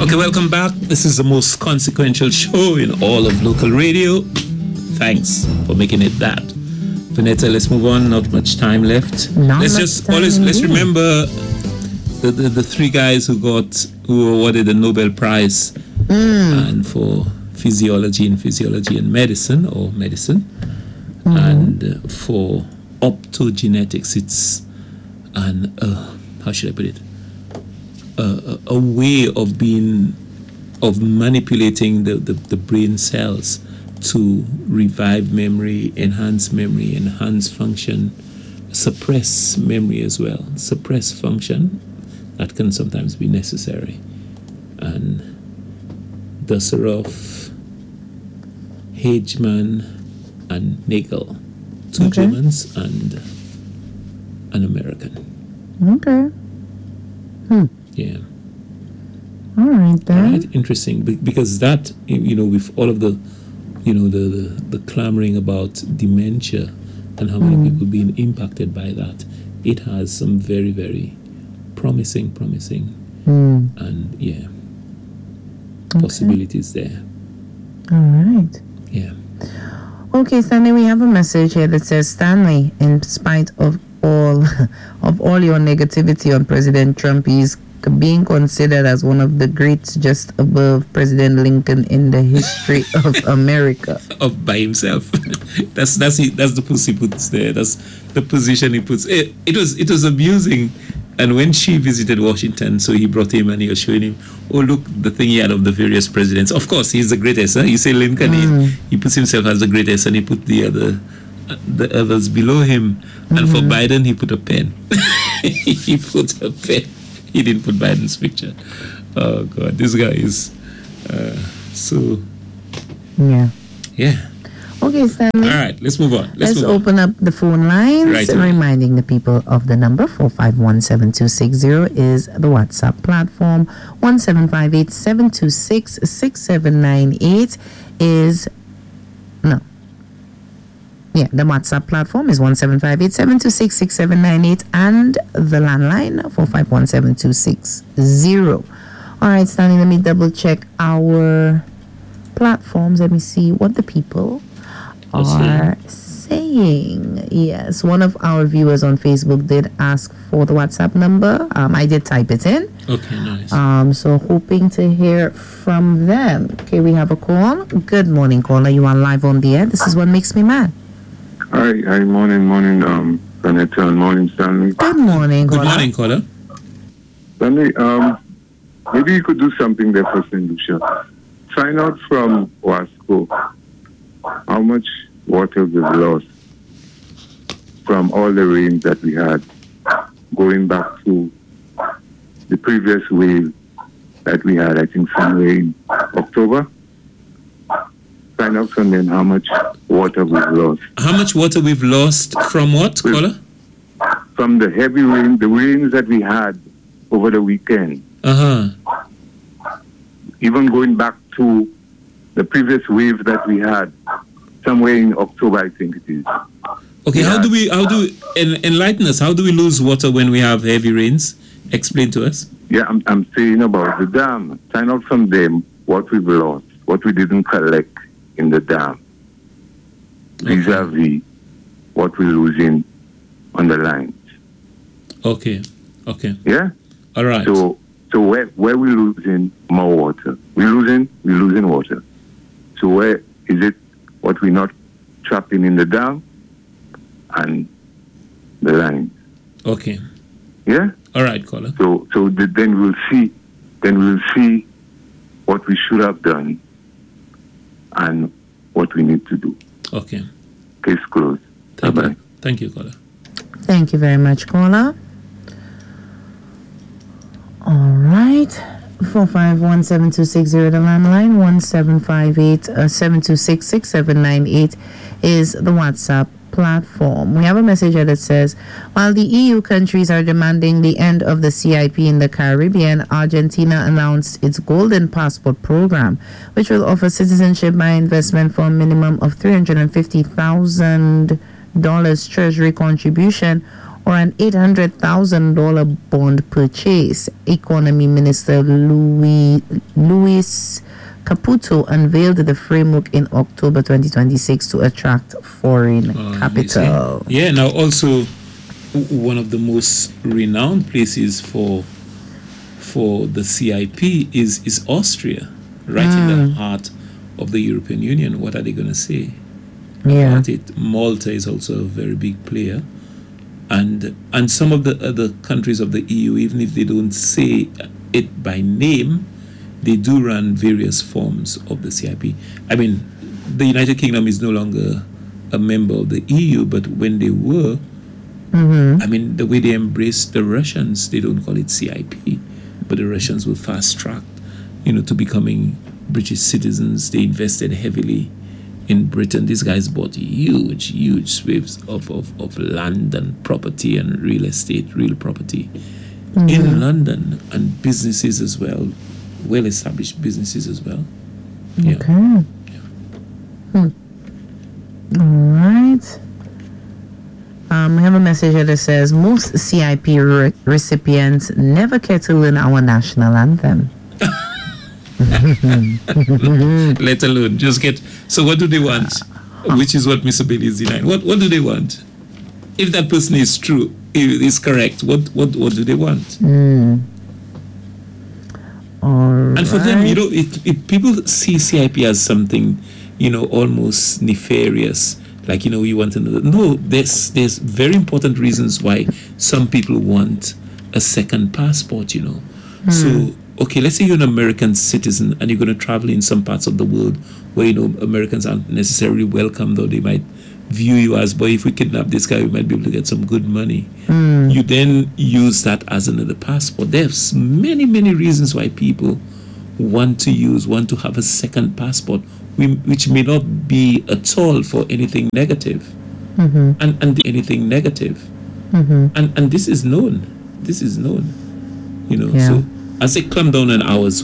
Okay, welcome back. This is the most consequential show in all of local radio. Thanks for making it that. Vanetta, let's move on. Not much time left. Let's remember the three guys who were awarded the Nobel Prize and for physiology and medicine, and for optogenetics. It's how should I put it? A way of manipulating the brain cells to revive memory, enhance function, suppress memory as well, suppress function that can sometimes be necessary. And Dusseroff, Hageman, and Nagel, two Germans and an American. Okay. Yeah. All right then. Right, interesting, because that, with all of the the clamoring about dementia and how many people being impacted by that, it has some very, very promising and possibilities there. All right. Yeah. Okay, Stanley, we have a message here that says, Stanley, in spite of all your negativity on President Trump, he's being considered as one of the greats, just above President Lincoln in the history of America. By himself. That's the push he puts there. That's the position he puts. It was amusing. And when she visited Washington, so he brought him and he was showing him, oh, look, the thing he had of the various presidents. Of course, he's the greatest. Huh? You say Lincoln, he puts himself as the greatest, and he put the others below him. And for Biden, he put a pen. He put a pen. He didn't put Biden's picture. Oh, God. This guy is so... Yeah. Yeah. Okay, Stanley. All right, let's move on. Let's open up the phone lines. Right. Reminding the people of the number 451-7260 is the WhatsApp platform. 1758-726-6798 is... No. Yeah, the WhatsApp platform is 1758-726-6798 and the landline 451-7260. All right, Stanley, let me double check our platforms. Let me see what the people are saying. Yes, one of our viewers on Facebook did ask for the WhatsApp number. I did type it in. Okay, nice. So hoping to hear from them. Okay, we have a call. Good morning, caller. You are live on the air. This is What Makes Me Mad. Hi, morning, Vanetta, and morning, Stanley. Good morning, caller. Good morning, caller. Stanley, maybe you could do something there for St. Lucia. Find out from Wasco how much water we've lost from all the rains that we had, going back to the previous wave that we had, I think somewhere in October. Find out from them how much water we've lost. How much water we've lost from what, caller? From the heavy rain, the rains that we had over the weekend. Even going back to the previous wave that we had somewhere in October, I think it is. Okay, how do we enlighten us? How do we lose water when we have heavy rains? Explain to us. Yeah, I'm saying about the dam. Find out from them what we've lost, what we didn't collect in the dam, vis-a-vis what we're losing on the lines. Okay. Yeah? All right. So where we're losing more water? We're losing water. So where is it what we're not trapping in the dam and the lines? Okay. Yeah? All right, caller. So then we'll see what we should have done and what we need to do. Okay. Case closed. Bye-bye. Thank you, caller. Thank you very much, caller. All right. 451-7260 the landline. 1758-726-6798 is the WhatsApp platform. We have a message here that says, while the EU countries are demanding the end of the CIP in the Caribbean, Argentina announced its Golden Passport program, which will offer citizenship by investment for a minimum of $350,000 treasury contribution for an $800,000 bond purchase. Economy Minister Luis Caputo unveiled the framework in October 2026 to attract foreign capital. Yeah, now also one of the most renowned places for the CIP is Austria, right in the heart of the European Union. What are they going to say about it? Malta is also a very big player. And some of the other countries of the EU, even if they don't say it by name, they do run various forms of the CIP. I mean, the United Kingdom is no longer a member of the EU, but when they were, I mean, the way they embraced the Russians, they don't call it CIP, but the Russians were fast-tracked, to becoming British citizens. They invested heavily in Britain. These guys bought huge swaths of land and property and real property in London, and businesses as well, well-established businesses as well. Yeah. Okay. Yeah. All right. We have a message here that says most CIP recipients never care to learn our national anthem. Let alone just get. So what do they want? Which is what Mr. Bailey is denying. What do they want? If that person is true, is correct, what do they want? And for them, if people see CIP as something, almost nefarious, like, you want to know. No, there's very important reasons why some people want a second passport, So, okay, let's say you're an American citizen and you're going to travel in some parts of the world where, Americans aren't necessarily welcome, though they might view you as, boy, if we kidnap this guy, we might be able to get some good money. You then use that as another passport. There's many, many reasons why people want to have a second passport, which may not be at all for anything negative. And anything negative. And this is known. So as they come down on hours,